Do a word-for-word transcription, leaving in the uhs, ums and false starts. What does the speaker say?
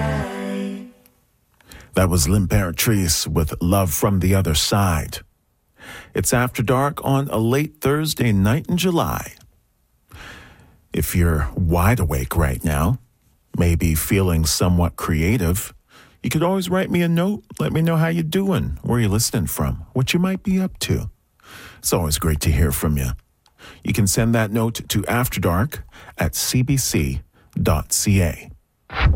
That was L'Imperatrice with Love from the Other Side. It's After Dark on a late Thursday night in July. If you're wide awake right now, maybe feeling somewhat creative, you could always write me a note. Let me know how you're doing, where you're listening from, what you might be up to. It's always great to hear from you. You can send that note to afterdark at c b c dot c a.